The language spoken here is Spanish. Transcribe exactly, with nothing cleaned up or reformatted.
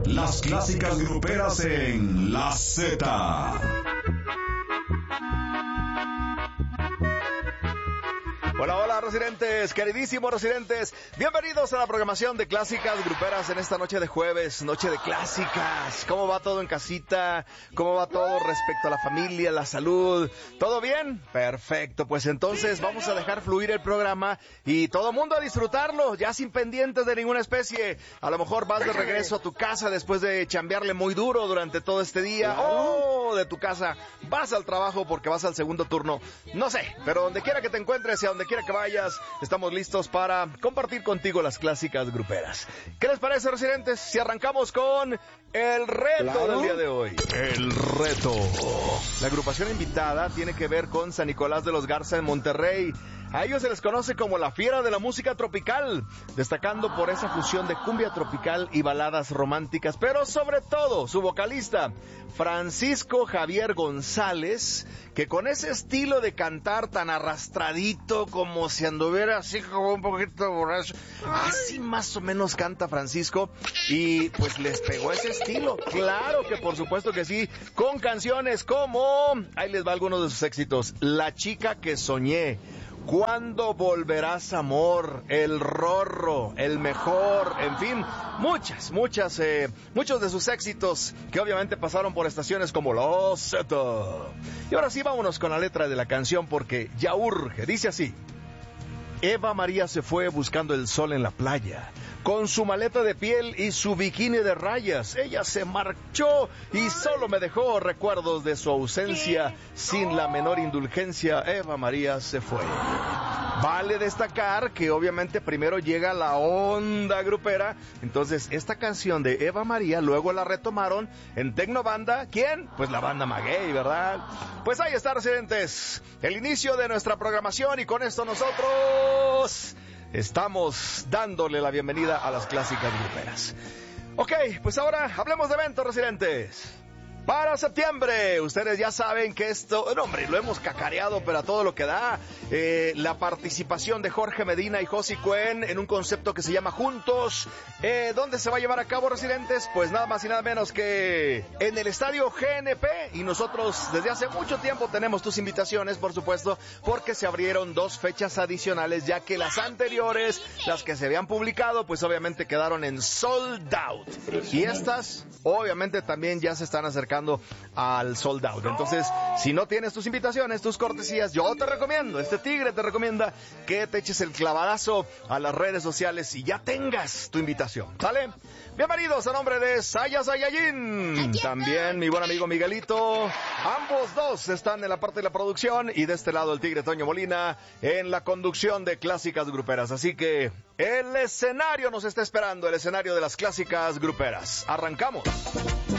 Las clásicas gruperas en La Z. Hola, hola, residentes, queridísimos residentes. Bienvenidos a la programación de Clásicas Gruperas en esta noche de jueves, noche de clásicas. ¿Cómo va todo en casita? ¿Cómo va todo respecto a la familia, la salud? ¿Todo bien? Perfecto, pues entonces vamos a dejar fluir el programa y todo mundo a disfrutarlo, ya sin pendientes de ninguna especie. A lo mejor vas de regreso a tu casa después de chambearle muy duro durante todo este día. O de tu casa vas al trabajo porque vas al segundo turno. No sé, pero donde quiera que te encuentres y a donde quiera que vayas, estamos listos para compartir contigo las clásicas gruperas. ¿Qué les parece, residentes? Si arrancamos con el reto claro. del día de hoy. El reto. La agrupación invitada tiene que ver con San Nicolás de los Garza en Monterrey. A ellos se les conoce como la fiera de la música tropical, destacando por esa fusión de cumbia tropical y baladas románticas, pero sobre todo su vocalista, Francisco Javier González, que con ese estilo de cantar tan arrastradito como si anduviera así como un poquito borracho, así más o menos canta Francisco, y pues les pegó ese estilo. Claro que por supuesto que sí, con canciones como, ahí les va algunos de sus éxitos: La chica que soñé, ¿Cuándo volverás, amor? El Rorro, El Mejor, en fin, muchas, muchas, eh, muchos de sus éxitos que obviamente pasaron por estaciones como La Z. Y ahora sí, vámonos con la letra de la canción porque ya urge, dice así: Eva María se fue buscando el sol en la playa, con su maleta de piel y su bikini de rayas. Ella se marchó y solo me dejó recuerdos de su ausencia. Sin la menor indulgencia, Eva María se fue. Vale destacar que obviamente primero llega la onda grupera. Entonces esta canción de Eva María luego la retomaron en Tecnobanda. ¿Quién? Pues la banda Maguey, ¿verdad? Pues ahí está, residentes, el inicio de nuestra programación, y con esto nosotros estamos dándole la bienvenida a las clásicas gruperas. Ok, pues ahora hablemos de eventos, residentes. Para septiembre, ustedes ya saben que esto, no, hombre, lo hemos cacareado, pero a todo lo que da. Eh, la participación de Jorge Medina y Josie Cuen en un concepto que se llama Juntos. Eh, ¿Dónde se va a llevar a cabo, residentes? Pues nada más y nada menos que en el estadio G N P. Y nosotros desde hace mucho tiempo tenemos tus invitaciones, por supuesto, porque se abrieron dos fechas adicionales, ya que las anteriores, las que se habían publicado, pues obviamente quedaron en sold out. Y estas, obviamente, también ya se están acercando al sold out. Entonces, si no tienes tus invitaciones, tus cortesías, yo te recomiendo, este tigre te recomienda que te eches el clavadazo a las redes sociales y ya tengas tu invitación, ¿sale? Bienvenidos a nombre de Saya Saiyajin. También mi buen amigo Miguelito. Ambos dos están en la parte de la producción y de este lado el tigre Toño Molina en la conducción de Clásicas Gruperas. Así que el escenario nos está esperando, el escenario de las Clásicas Gruperas. Arrancamos.